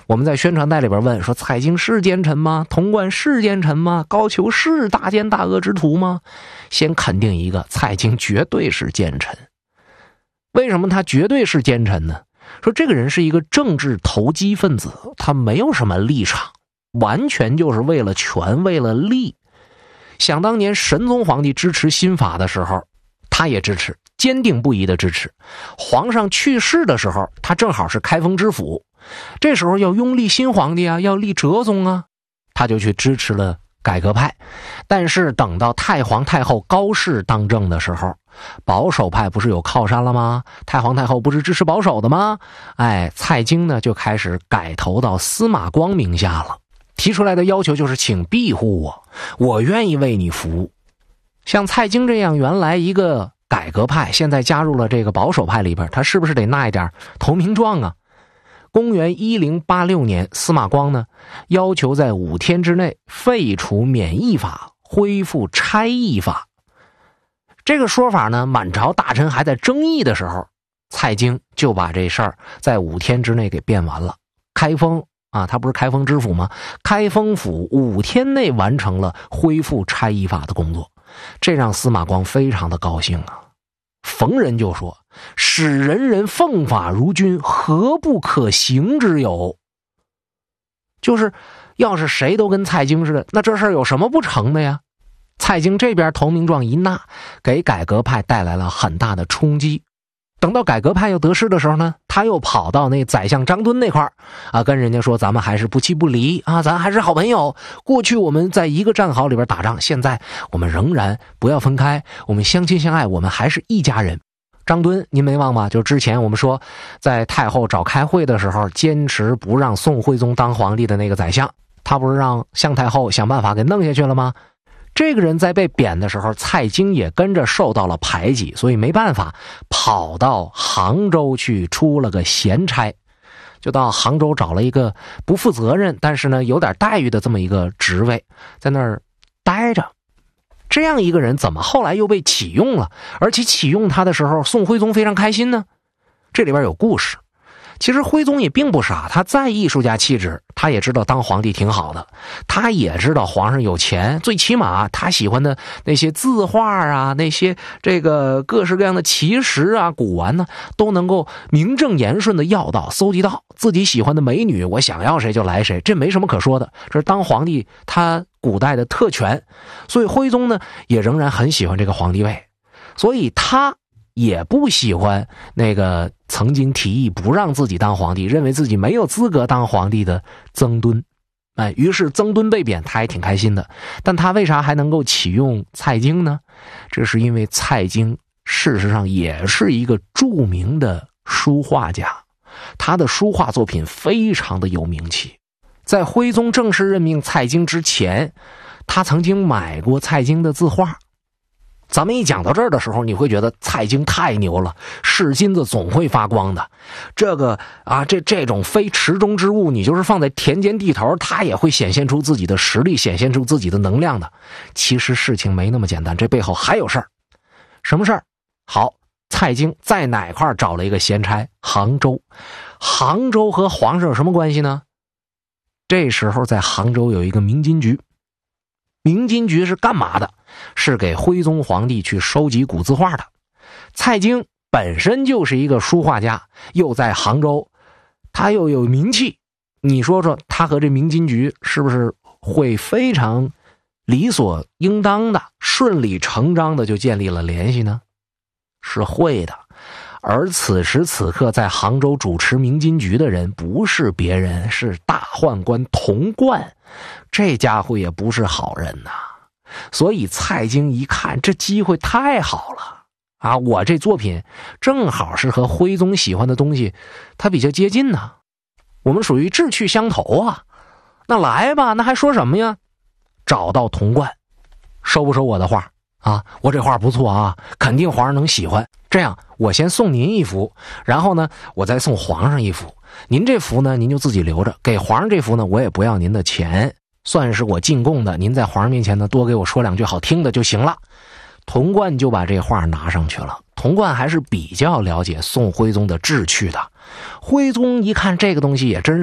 我们在宣传带里边问说，蔡京是奸臣吗？童贯是奸臣吗？高俅是大奸大恶之徒吗？先肯定一个，蔡京绝对是奸臣。为什么他绝对是奸臣呢？说这个人是一个政治投机分子，他没有什么立场，完全就是为了权为了利。想当年神宗皇帝支持新法的时候，他也支持，坚定不移的支持。皇上去世的时候，他正好是开封知府，这时候要拥立新皇帝啊，要立哲宗啊，他就去支持了改革派。但是等到太皇太后高氏当政的时候，保守派不是有靠山了吗？太皇太后不是支持保守的吗？蔡京呢就开始改投到司马光名下了，提出来的要求就是请庇护我，我愿意为你服务。像蔡京这样原来一个改革派，现在加入了这个保守派里边，他是不是得纳一点投名状啊？公元1086年，司马光呢要求在5天之内废除免役法，恢复差役法。这个说法呢，满朝大臣还在争议的时候，蔡京就把这事儿在5天之内给变完了。开封啊，他不是开封知府吗？开封府5天内完成了恢复差役法的工作，这让司马光非常的高兴啊。逢人就说，使人人奉法如君，何不可行之有？就是要是谁都跟蔡京似的，那这事儿有什么不成的呀？蔡京这边投名状一纳，给改革派带来了很大的冲击。等到改革派又得势的时候呢，他又跑到那宰相张敦那块儿跟人家说，咱们还是不弃不离啊，咱还是好朋友。过去我们在一个战壕里边打仗，现在我们仍然不要分开，我们相亲相爱，我们还是一家人。张敦您没忘吧？就之前我们说在太后找开会的时候，坚持不让宋徽宗当皇帝的那个宰相，他不是让向太后想办法给弄下去了吗？这个人在被贬的时候，蔡京也跟着受到了排挤，所以没办法，跑到杭州去出了个闲差，就到杭州找了一个不负责任但是呢有点待遇的这么一个职位，在那儿待着。这样一个人怎么后来又被启用了？而且启用他的时候，宋徽宗非常开心呢？这里边有故事。其实徽宗也并不傻，他在艺术家气质，他也知道当皇帝挺好的，他也知道皇上有钱，最起码他喜欢的那些字画啊，那些这个各式各样的奇石啊、古玩呢，都能够名正言顺的要到、搜集到。自己喜欢的美女，我想要谁就来谁，这没什么可说的，这是当皇帝他古代的特权。所以徽宗呢，也仍然很喜欢这个皇帝位，所以他也不喜欢那个曾经提议不让自己当皇帝，认为自己没有资格当皇帝的曾敦。于是曾敦被贬，他也挺开心的。但他为啥还能够启用蔡京呢？这是因为蔡京事实上也是一个著名的书画家，他的书画作品非常的有名气。在徽宗正式任命蔡京之前，他曾经买过蔡京的字画。咱们一讲到这儿的时候，你会觉得蔡京太牛了，是金子总会发光的。这个这种非池中之物，你就是放在田间地头，它也会显现出自己的实力，显现出自己的能量的。其实事情没那么简单，这背后还有事儿。什么事儿？好，蔡京在哪块找了一个闲差？杭州。杭州和皇上有什么关系呢？这时候在杭州有一个明金局。明金局是干嘛的？是给徽宗皇帝去收集古字画的。蔡京本身就是一个书画家，又在杭州，他又有名气，你说说他和这明金局是不是会非常理所应当的、顺理成章的就建立了联系呢？是会的。而此时此刻在杭州主持明金局的人不是别人，是大宦官童贯。这家伙也不是好人呐。所以蔡京一看这机会太好了我这作品正好是和徽宗喜欢的东西它比较接近呢，我们属于志趣相投啊，那来吧，那还说什么呀？找到童贯，收不收我的画我这画不错啊，肯定皇上能喜欢。这样我先送您一幅，然后呢我再送皇上一幅，您这幅呢您就自己留着，给皇上这幅呢我也不要您的钱，算是我进贡的，您在皇上面前呢多给我说两句好听的就行了。童贯就把这画拿上去了。童贯还是比较了解宋徽宗的志趣的，徽宗一看这个东西也真